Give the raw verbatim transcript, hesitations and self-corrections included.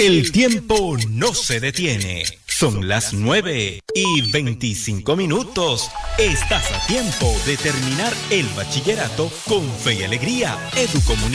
El tiempo no se detiene. Son las nueve y veinticinco minutos. Estás a tiempo de terminar el bachillerato con fe y alegría. Educomunicación.